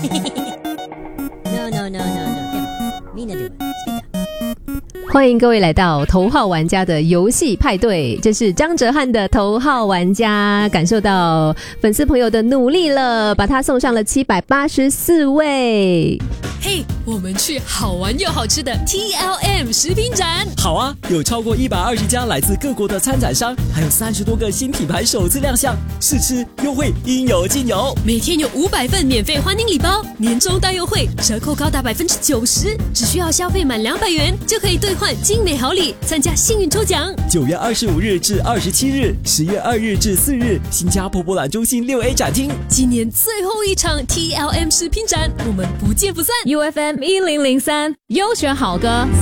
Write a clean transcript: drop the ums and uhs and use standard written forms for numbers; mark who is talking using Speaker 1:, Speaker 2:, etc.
Speaker 1: No, no, no, no, no. Mina do it. Speak up.
Speaker 2: 欢迎各位来到头号玩家的游戏派对，这是张哲瀚的头号玩家，感受到粉丝朋友的努力了，把他送上了784位。
Speaker 3: 嘿，我们去好玩又好吃的 TLM 食品展。
Speaker 4: 好啊，有超过120家来自各国的参展商，还有30多个新品牌首次亮相，试吃优惠应有尽有。
Speaker 3: 每天有500份免费欢迎礼包，年终大优惠，折扣高达90%，只需要消费满200元就可以兑换精美好礼，参加幸运抽奖。
Speaker 4: 9月25日至27日，10月2日至4日，新加坡博览中心6A 展厅，
Speaker 3: 今年最后一场 TLM 食品展，我们不见不散。
Speaker 2: UFM 1003优选好歌。